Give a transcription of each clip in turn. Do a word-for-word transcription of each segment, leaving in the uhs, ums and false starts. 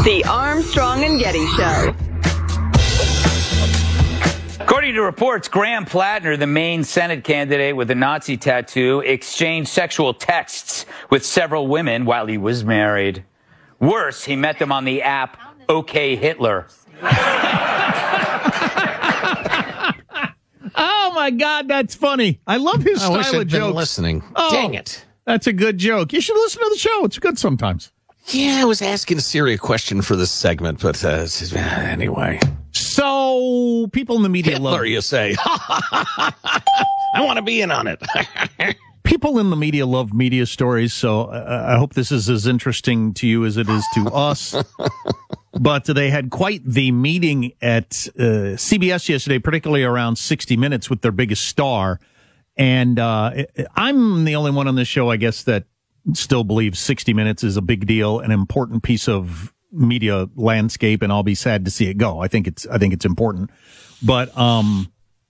The Armstrong and Getty Show. According to reports, Graham Plattner, the Maine Senate candidate with a Nazi tattoo, exchanged sexual texts with several women while he was married. Worse, he met them on the app OK Hitler. Oh, my God, that's funny. I love his I style wish of I'd been jokes. listening. Oh, Dang it. That's a good joke. You should listen to the show. It's good sometimes. Yeah, I was asking Siri a question for this segment, but uh, anyway. So, people in the media Hitler, love... you say. I want to be in on it. People in the media love media stories, so uh, I hope this is as interesting to you as it is to us. But they had quite the meeting at uh, C B S yesterday, particularly around sixty minutes with their biggest star. And uh, I'm the only one on this show, I guess, that still believes sixty minutes is a big deal, an important piece of media landscape, and I'll be sad to see it go. I think it's I think it's important. But um,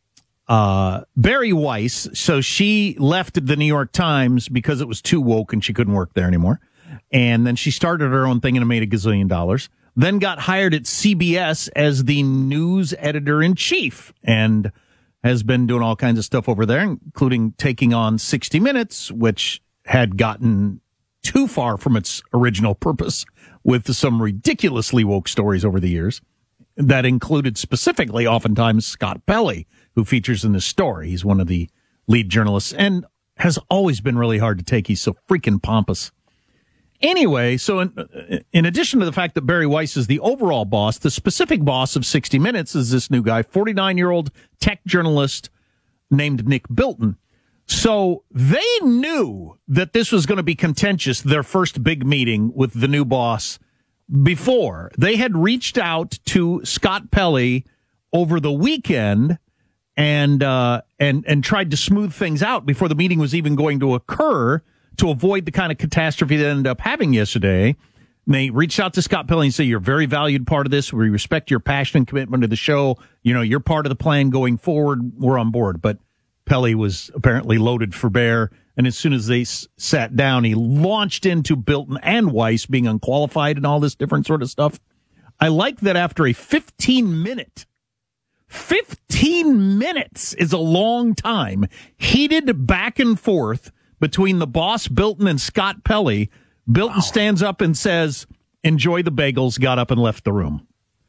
uh, Barry Weiss, so she left the New York Times because it was too woke and she couldn't work there anymore. And then she started her own thing and made a gazillion dollars. Then got hired at C B S as the news editor-in-chief and has been doing all kinds of stuff over there, including taking on sixty minutes, which had gotten too far from its original purpose with some ridiculously woke stories over the years that included specifically oftentimes Scott Pelley, who features in this story. He's one of the lead journalists and has always been really hard to take. He's so freaking pompous. Anyway, so in, in addition to the fact that Barry Weiss is the overall boss, the specific boss of sixty minutes is this new guy, forty-nine-year-old tech journalist named Nick Bilton. So they knew that this was going to be contentious, their first big meeting with the new boss, before. They had reached out to Scott Pelley over the weekend and uh, and and tried to smooth things out before the meeting was even going to occur to avoid the kind of catastrophe that ended up having yesterday. And they reached out to Scott Pelley and say, you're a very valued part of this. We respect your passion and commitment to the show. You know, you're part of the plan going forward. We're on board. But Pelley was apparently loaded for bear, and as soon as they s- sat down, he launched into Bilton and Weiss being unqualified and all this different sort of stuff. I like that after a fifteen-minute, fifteen minutes is a long time, heated back and forth between the boss, Bilton, and Scott Pelley, Bilton wow. stands up and says, enjoy the bagels, got up and left the room.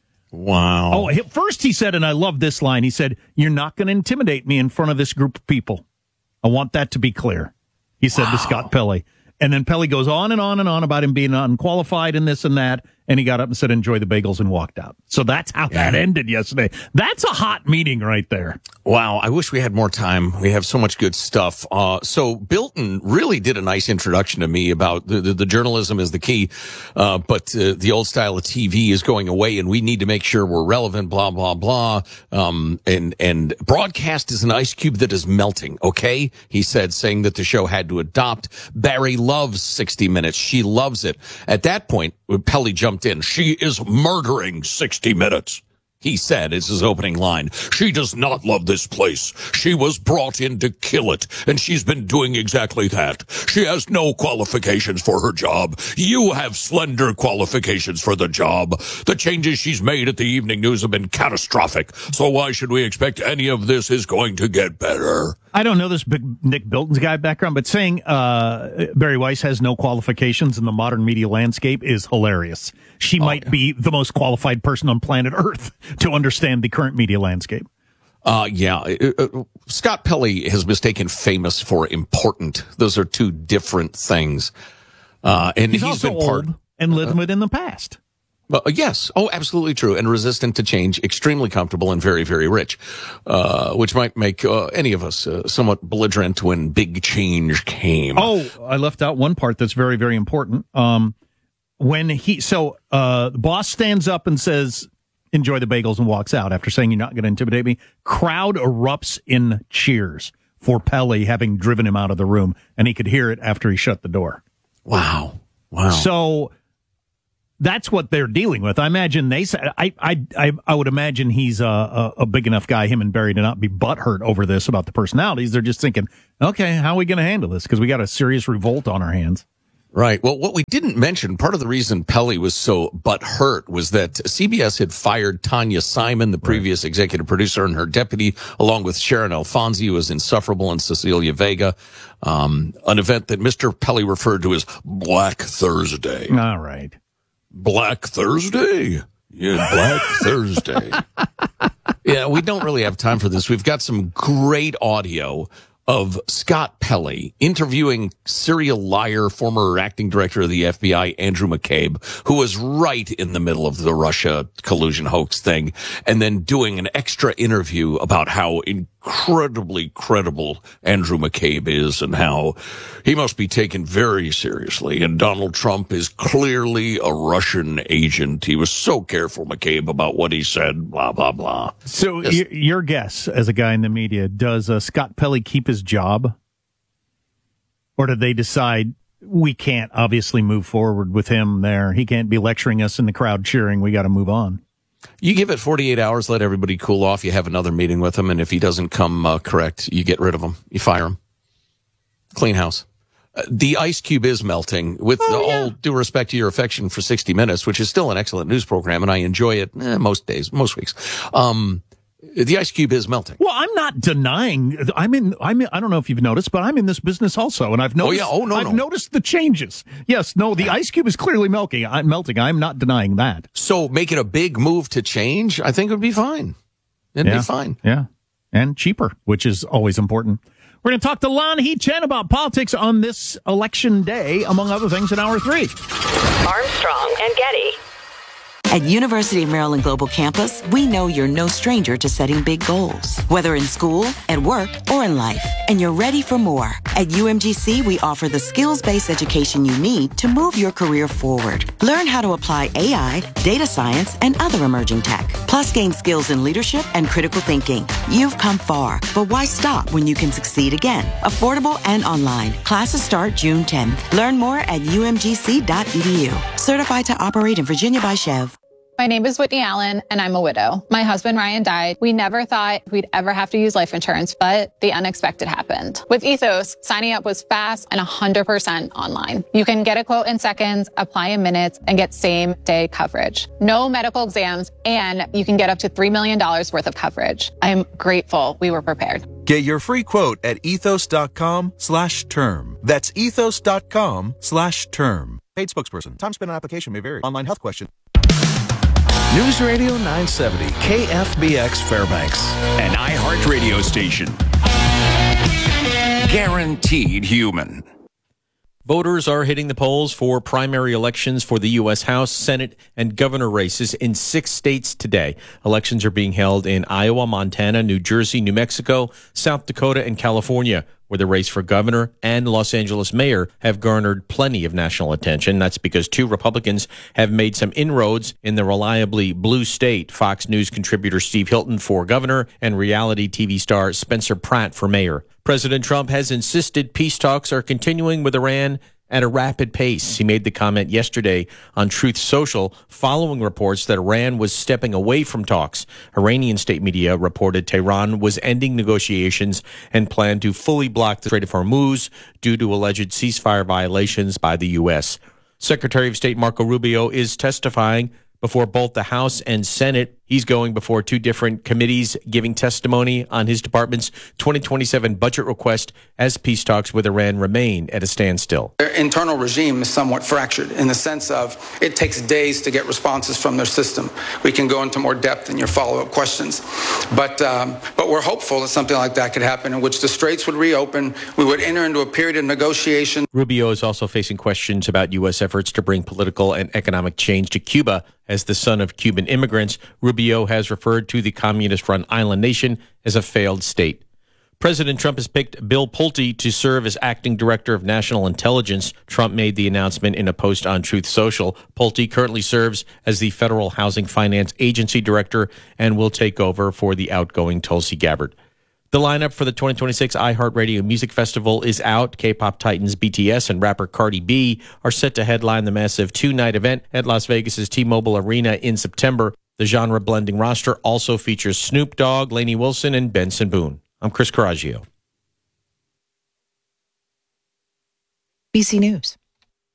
Wow. Oh, first he said, and I love this line, he said, you're not going to intimidate me in front of this group of people. I want that to be clear, he said wow. to Scott Pelley. And then Pelley goes on and on and on about him being unqualified and this and that. And he got up and said, enjoy the bagels, and walked out. So that's how yeah. that ended yesterday. That's a hot meeting right there. Wow. I wish we had more time. We have so much good stuff. Uh, so Bilton really did a nice introduction to me about the, the, the journalism is the key. Uh, but uh, the old style of T V is going away and we need to make sure we're relevant, blah, blah, blah. Um, and, and broadcast is an ice cube that is melting. Okay. He said, saying that the show had to adopt. Barry loves sixty minutes. She loves it. At that point, Pelley jumped in. She is murdering sixty minutes. He said, it's his opening line. She does not love this place. She was brought in to kill it, and she's been doing exactly that. She has no qualifications for her job. You have slender qualifications for the job. The changes she's made at the evening news have been catastrophic, so why should we expect any of this is going to get better? I don't know this big Nick Bilton's guy background, but saying uh, Barry Weiss has no qualifications in the modern media landscape is hilarious. She oh, might yeah. be the most qualified person on planet Earth to understand the current media landscape. Uh, yeah. Uh, uh, Scott Pelley has mistaken famous for important. Those are two different things. Uh, and he's, he's also been part old and lived uh, it in the past. Uh, yes. Oh, absolutely true. And resistant to change, extremely comfortable and very, very rich, uh, which might make uh, any of us uh, somewhat belligerent when big change came. Oh, I left out one part that's very, very important. Um, when he, so uh, the boss stands up and says, enjoy the bagels, and walks out after saying, you're not going to intimidate me. Crowd erupts in cheers for Pelley having driven him out of the room, and he could hear it after he shut the door. Wow. Wow. So that's what they're dealing with. I imagine they said, I, I, I, I would imagine he's a, a, a big enough guy, him and Barry, to not be butthurt over this about the personalities. They're just thinking, okay, how are we going to handle this? Because we got a serious revolt on our hands. Right. Well, what we didn't mention, part of the reason Pelly was so butthurt was that C B S had fired Tanya Simon, the previous right. executive producer, and her deputy, along with Sharon Alfonsi, who was insufferable, and Cecilia Vega, um, an event that Mister Pelly referred to as Black Thursday. All right. Black Thursday? Yeah, Black Thursday. Yeah, we don't really have time for this. We've got some great audio of Scott Pelley interviewing serial liar, former acting director of the F B I, Andrew McCabe, who was right in the middle of the Russia collusion hoax thing, and then doing an extra interview about how incredibly credible Andrew McCabe is and how he must be taken very seriously. And Donald Trump is clearly a Russian agent. He was so careful, McCabe, about what he said, blah, blah, blah. So y- your guess as a guy in the media, does uh, Scott Pelley keep his job? Or did they decide we can't obviously move forward with him there? He can't be lecturing us in the crowd cheering. We got to move on. You give it forty-eight hours, let everybody cool off. You have another meeting with him, and if he doesn't come uh, correct, you get rid of him. You fire him. Clean house. Uh, the ice cube is melting, with oh, yeah. all due respect to your affection for sixty minutes, which is still an excellent news program, and I enjoy it eh, most days, most weeks. Um, the ice cube is melting. Well, I'm not denying. I'm in. I'm. In, I don't know if you've noticed, but I'm in this business also, and I've noticed. Oh yeah. Oh no. I've no. noticed the changes. Yes. No. The ice cube is clearly melting. I'm melting. I'm not denying that. So making a big move to change, I think would be fine. It'd yeah. be fine. Yeah. And cheaper, which is always important. We're going to talk to Lan He-Chen about politics on this election day, among other things, in hour three. Armstrong and Getty. At University of Maryland Global Campus, we know you're no stranger to setting big goals, whether in school, at work, or in life, and you're ready for more. At U M G C, we offer the skills-based education you need to move your career forward. Learn how to apply A I, data science, and other emerging tech, plus gain skills in leadership and critical thinking. You've come far, but why stop when you can succeed again? Affordable and online. Classes start June tenth. Learn more at U M G C dot E D U. Certified to operate in Virginia by Chev. My name is Whitney Allen, and I'm a widow. My husband, Ryan, died. We never thought we'd ever have to use life insurance, but the unexpected happened. With Ethos, signing up was fast and one hundred percent online. You can get a quote in seconds, apply in minutes, and get same-day coverage. No medical exams, and you can get up to three million dollars worth of coverage. I am grateful we were prepared. Get your free quote at ethos.com slash term. That's ethos.com slash term. Paid spokesperson. Time spent on application may vary. Online health question. News Radio nine seventy, K F B X Fairbanks. An iHeart radio station. Guaranteed human. Voters are hitting the polls for primary elections for the U S House, Senate, and governor races in six states today. Elections are being held in Iowa, Montana, New Jersey, New Mexico, South Dakota, and California, where the race for governor and Los Angeles mayor have garnered plenty of national attention. That's because two Republicans have made some inroads in the reliably blue state. Fox News contributor Steve Hilton for governor and reality T V star Spencer Pratt for mayor. President Trump has insisted peace talks are continuing with Iran at a rapid pace. He made the comment yesterday on Truth Social following reports that Iran was stepping away from talks. Iranian state media reported Tehran was ending negotiations and planned to fully block the Strait of Hormuz due to alleged ceasefire violations by the U S. Secretary of State Marco Rubio is testifying before both the House and Senate. He's going before two different committees, giving testimony on his department's twenty twenty-seven budget request as peace talks with Iran remain at a standstill. Their internal regime is somewhat fractured in the sense of it takes days to get responses from their system. We can go into more depth in your follow-up questions. But, um, but we're hopeful that something like that could happen, in which the straits would reopen. We would enter into a period of negotiation. Rubio is also facing questions about U S efforts to bring political and economic change to Cuba. As the son of Cuban immigrants, Rubio has referred to the communist-run island nation as a failed state. President Trump has picked Bill Pulte to serve as acting director of national intelligence. Trump made the announcement in a post on Truth Social. Pulte currently serves as the Federal Housing Finance Agency director and will take over for the outgoing Tulsi Gabbard. The lineup for the twenty twenty-six iHeartRadio Music Festival is out. K-pop titans B T S and rapper Cardi B are set to headline the massive two-night event at Las Vegas's T-Mobile Arena in September. The genre-blending roster also features Snoop Dogg, Lainey Wilson, and Benson Boone. I'm Chris Coraggio. B C News.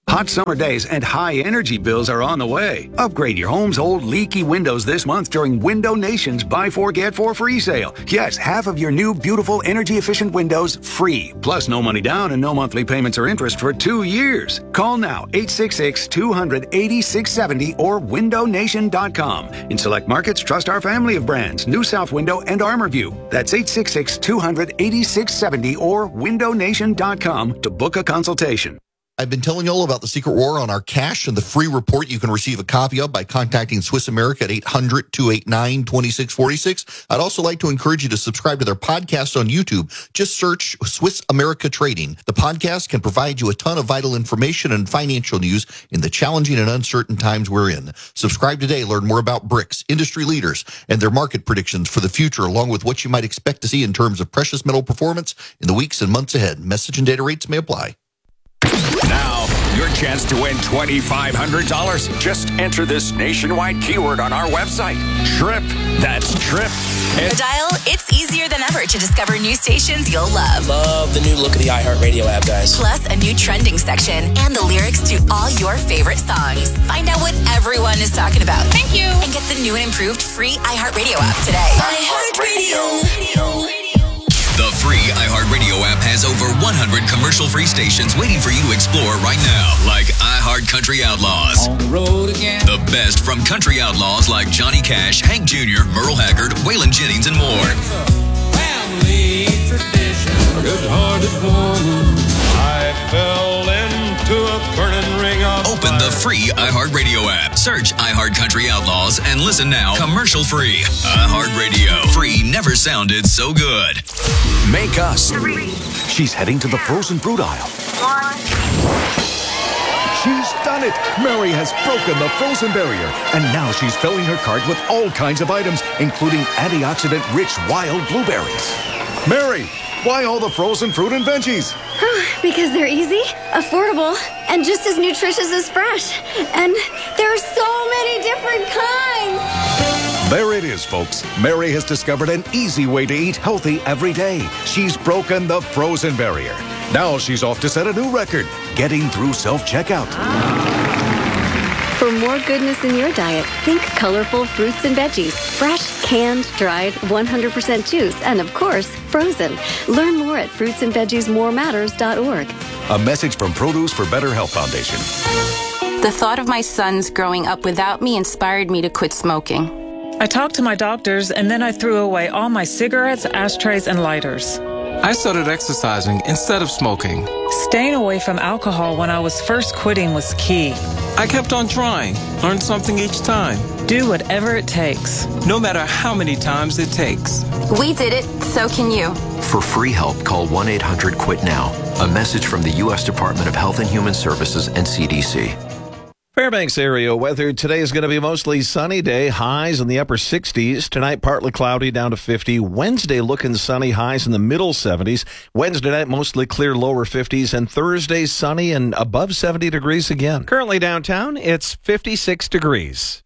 Hot summer days and high energy bills are on the way. Upgrade your home's old leaky windows this month during Window Nation's Buy Four Get Four free sale. Yes, half of your new beautiful energy efficient windows free. Plus no money down and no monthly payments or interest for two years. Call now eight six six, two hundred, eighty-six seventy or window nation dot com. In select markets, trust our family of brands, New South Window and ArmorView. That's eight six six, two hundred, eighty-six seventy or window nation dot com to book a consultation. I've been telling you all about the Secret War on our cash and the free report you can receive a copy of by contacting Swiss America at eight hundred, two eight nine, two six four six. I'd also like to encourage you to subscribe to their podcast on YouTube. Just search Swiss America Trading. The podcast can provide you a ton of vital information and financial news in the challenging and uncertain times we're in. Subscribe today. Learn more about BRICS, industry leaders, and their market predictions for the future, along with what you might expect to see in terms of precious metal performance in the weeks and months ahead. Message and data rates may apply. Now, your chance to win twenty-five hundred dollars. Just enter this nationwide keyword on our website. TRIP. That's TRIP. And the dial, it's easier than ever to discover new stations you'll love. Love the new look of the iHeartRadio app, guys. Plus, a new trending section and the lyrics to all your favorite songs. Find out what everyone is talking about. Thank you. And get the new and improved free iHeartRadio app today. iHeartRadio. The free iHeartRadio app has over one hundred commercial-free stations waiting for you to explore right now, like iHeart Country Outlaws. On the road again. The best from country outlaws like Johnny Cash, Hank Junior, Merle Haggard, Waylon Jennings, and more. Family tradition. Good-hearted woman. I fell into a burning ring of Open fire. the free iHeartRadio app. Search iHeart Country Outlaws and listen now commercial-free. iHeartRadio. Free never sounded so good. Make us. Three. She's heading to the frozen fruit aisle. One. She's done it. Mary has broken the frozen barrier. And now she's filling her cart with all kinds of items, including antioxidant-rich wild blueberries. Mary, why all the frozen fruit and veggies? Because they're easy, affordable, and just as nutritious as fresh. And there are so many different kinds. There it is, folks. Mary has discovered an easy way to eat healthy every day. She's broken the frozen barrier. Now she's off to set a new record, getting through self-checkout. For more goodness in your diet, think colorful fruits and veggies. Fresh, canned, dried, one hundred percent juice, and of course, frozen. Learn more at fruits and veggies more matters dot org. A message from Produce for Better Health Foundation. The thought of my sons growing up without me inspired me to quit smoking. I talked to my doctors, and then I threw away all my cigarettes, ashtrays, and lighters. I started exercising instead of smoking. Staying away from alcohol when I was first quitting was key. I kept on trying, learned something each time. Do whatever it takes. No matter how many times it takes. We did it, so can you. For free help, call one eight hundred quit now. A message from the U S Department of Health and Human Services and C D C. Fairbanks area weather. Today is going to be mostly sunny day, highs in the upper sixties. Tonight, partly cloudy, down to fifty. Wednesday, looking sunny, highs in the middle seventies. Wednesday night, mostly clear, lower fifties. And Thursday, sunny and above seventy degrees again. Currently downtown, it's fifty-six degrees.